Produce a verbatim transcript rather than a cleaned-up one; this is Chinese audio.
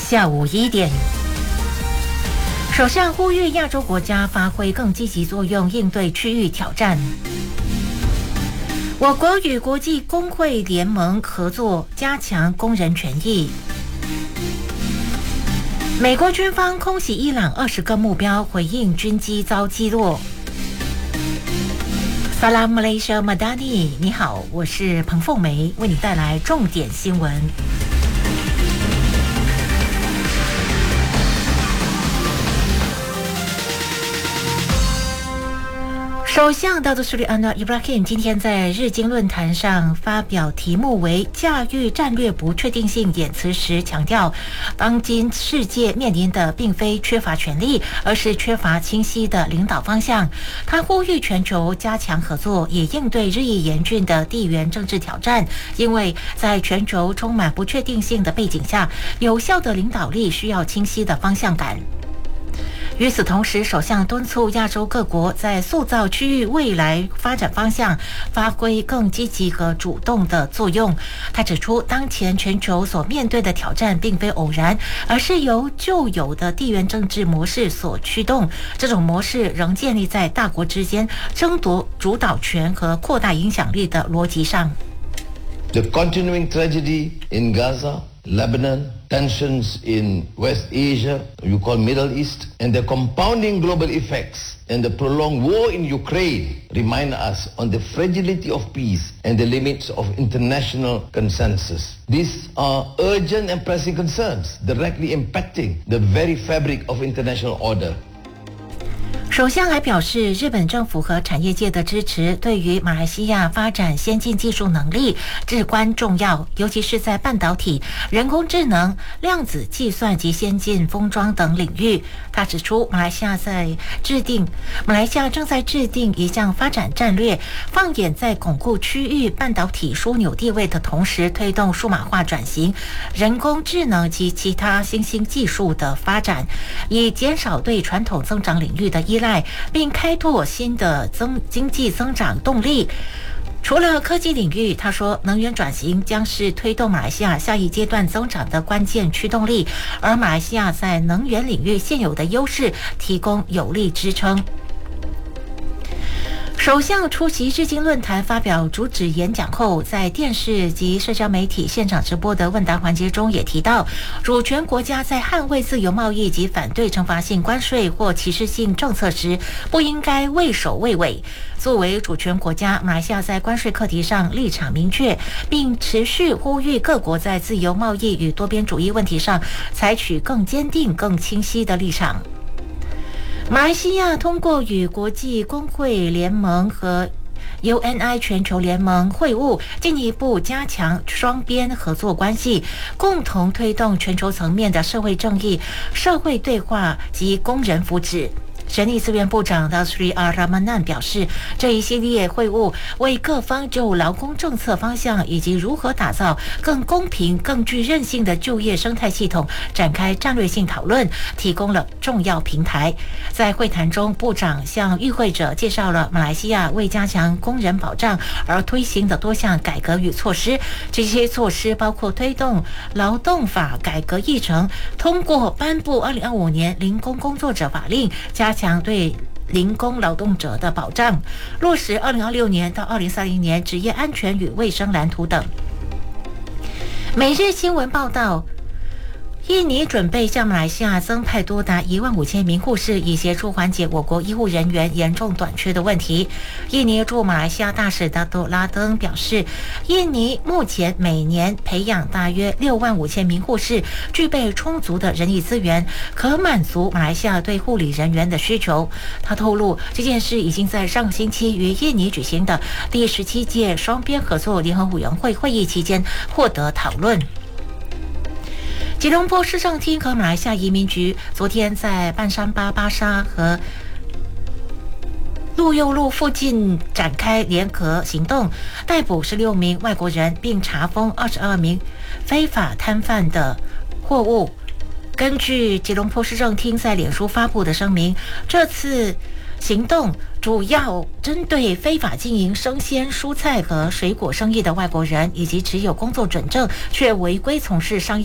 下午一点，首相呼吁亚洲国家发挥更积极作用，应对区域挑战。我国与国际工会联盟合作，加强工人权益。美国军方空袭伊朗二十个目标，回应军机遭击落。萨拉姆雷舍马达尼，你好，我是彭凤梅，为你带来重点新闻。首相大都苏里安娜·伊布拉辛今天在日经论坛上发表题目为“驾驭战略不确定性”演辞时，强调，当今世界面临的并非缺乏权力，而是缺乏清晰的领导方向。他呼吁全球加强合作，也应对日益严峻的地缘政治挑战。因为在全球充满不确定性的背景下，有效的领导力需要清晰的方向感。与此同时，首相敦促亚洲各国在塑造区域未来发展方向发挥更积极和主动的作用。他指出，当前全球所面对的挑战并非偶然，而是由旧有的地缘政治模式所驱动。这种模式仍建立在大国之间争夺主导权和扩大影响力的逻辑上。 The continuing tragedy in Gaza, Lebanon, tensions in West Asia, you call Middle East, and the compounding global effects and the prolonged war in Ukraine remind us on the fragility of peace and the limits of international consensus. These are urgent and pressing concerns, directly impacting the very fabric of international order. 首相还表示，日本政府和产业界的支持对于马来西亚发展先进技术能力至关重要，尤其是在半导体、人工智能、量子计算及先进封装等领域。他指出，马来西亚在制定，马来西亚正在制定一项发展战略，放眼在巩固区域半导体枢纽地位的同时，推动数码化转型、人工智能及其他新兴技术的发展，以减少对传统增长领域的依赖，并开拓新的增经济增长动力。除了科技领域，他说，能源转型将是推动马来西亚下一阶段增长的关键驱动力，而马来西亚在能源领域现有的优势提供有力支撑。首相出席日经论坛发表主旨演讲后，在电视及社交媒体现场直播的问答环节中也提到，主权国家在捍卫自由贸易及反对惩罚性关税或歧视性政策时，不应该畏首畏尾。作为主权国家，马来西亚在关税课题上立场明确，并持续呼吁各国在自由贸易与多边主义问题上采取更坚定、更清晰的立场。马来西亚通过与国际工会联盟和 U N I 全球联盟会晤，进一步加强双边合作关系，共同推动全球层面的社会正义、社会对话及工人福祉。人力资源部长达斯里阿拉曼南表示，这一系列会晤为各方就劳工政策方向以及如何打造更公平、更具韧性的就业生态系统展开战略性讨论提供了重要平台。在会谈中，部长向与会者介绍了马来西亚为加强工人保障而推行的多项改革与措施。这些措施包括推动劳动法改革议程，通过颁布二零二五年零工工作者法令，加强对零工劳动者的保障，落实二零二六年到二零三零年职业安全与卫生蓝图等。每日新闻报道，印尼准备向马来西亚增派多达一万五千名护士，以协助缓解我国医护人员严重短缺的问题。印尼驻马来西亚大使达多拉登表示，印尼目前每年培养大约六万五千名护士，具备充足的人力资源，可满足马来西亚对护理人员的需求。他透露，这件事已经在上个星期于印尼举行的第十七届双边合作联合委员会会议期间获得讨论。吉隆坡市政厅和马来西亚移民局昨天在半山巴巴沙和路右路附近展开联合行动，逮捕十六名外国人，并查封二十二名非法摊贩的货物。根据吉隆坡市政厅在脸书发布的声明，这次行动主要针对非法经营生鲜蔬菜和水果生意的外国人，以及持有工作准证却违规从事商业